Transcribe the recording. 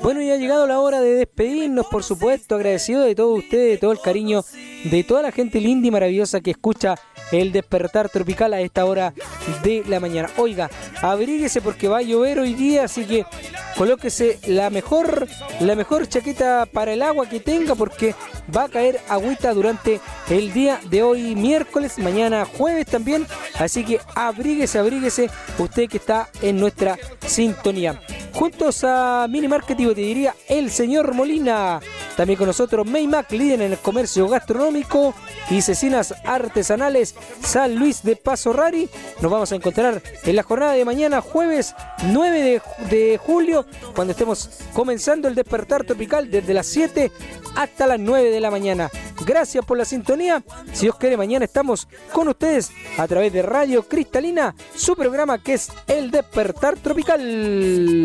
Bueno, ya ha llegado la hora de despedirnos, por supuesto, agradecido de todos ustedes, de todo el cariño, de toda la gente linda y maravillosa que escucha el Despertar Tropical a esta hora de la mañana. Oiga, abríguese porque va a llover hoy día, así que colóquese la mejor chaqueta para el agua que tenga, porque va a caer agüita durante el día de hoy miércoles, mañana jueves también, así que abríguese usted que está en nuestra sintonía. Juntos a Mini Market y Botillería El Señor Molina. También con nosotros Maymac, líder en el comercio gastronómico, y Cecinas Artesanales San Luis de Paso Rari. Nos vamos a encontrar en la jornada de mañana, jueves 9 de julio, cuando estemos comenzando el Despertar Tropical desde las 7 hasta las 9 de la mañana. Gracias por la sintonía. Si Dios quiere, mañana estamos con ustedes a través de Radio Cristalina, su programa que es El Despertar Tropical.